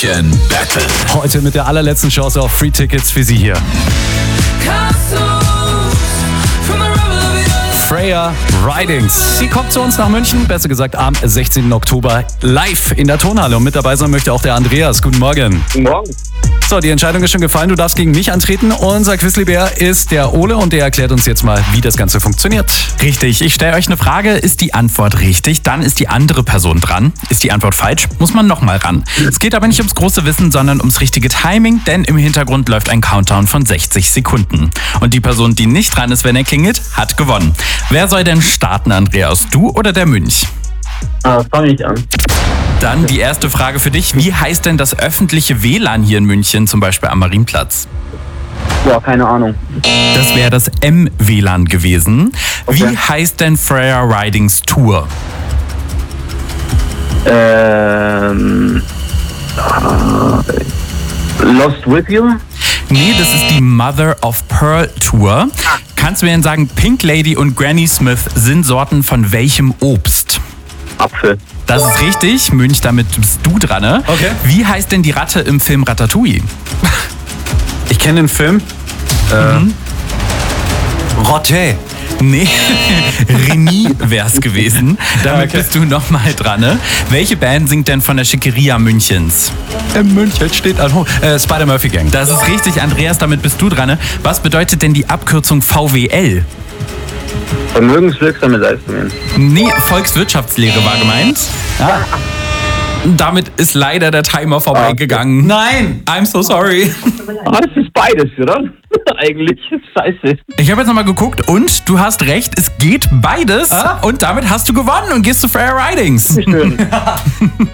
München Battle. Heute mit der allerletzten Chance auf Free Tickets für Sie hier. Freya Ridings. Sie kommt zu uns nach München, besser gesagt am 16. Oktober live in der Turnhalle. Und mit dabei sein möchte auch der Andreas. Guten Morgen. Guten Morgen. So, die Entscheidung ist schon gefallen. Du darfst gegen mich antreten. Unser Quizlibär ist der Ole und der erklärt uns jetzt mal, wie das Ganze funktioniert. Richtig, ich stelle euch eine Frage, ist die Antwort richtig, dann ist die andere Person dran. Ist die Antwort falsch, muss man nochmal ran. Es geht aber nicht ums große Wissen, sondern ums richtige Timing, denn im Hintergrund läuft ein Countdown von 60 Sekunden. Und die Person, die nicht dran ist, wenn er klingelt, hat gewonnen. Wer soll denn starten, Andreas? Du oder der Münch? Fange ich an. Dann die erste Frage für dich. Wie heißt denn das öffentliche WLAN hier in München, zum Beispiel am Marienplatz? Boah, keine Ahnung. Das wäre das M-WLAN gewesen. Okay. Wie heißt denn Freya Ridings Tour? Lost With You? Nee, das ist die Mother of Pearl Tour. Kannst du mir denn sagen, Pink Lady und Granny Smith sind Sorten von welchem Obst? Apfel. Das ist richtig. Münch, damit bist du dran, ne? Okay. Wie heißt denn die Ratte im Film Ratatouille? Ich kenne den Film. Rotte. Nee, Remy wär's gewesen. Damit Okay. bist du nochmal dran, ne? Welche Band singt denn von der Schickeria Münchens? In München steht ein Spider-Murphy Gang. Das ist richtig, Andreas, damit bist du dran, ne? Was bedeutet denn die Abkürzung VWL? Vermögenswirksame Leistungen. Nee, Volkswirtschaftslehre war gemeint. Ah. Damit ist leider der Timer vorbeigegangen. Nein! I'm so sorry. Es ist beides, oder? Eigentlich. Scheiße. Ich habe jetzt nochmal geguckt und du hast recht, es geht beides. Ah. Und damit hast du gewonnen und gehst zu Freya Ridings. Schön.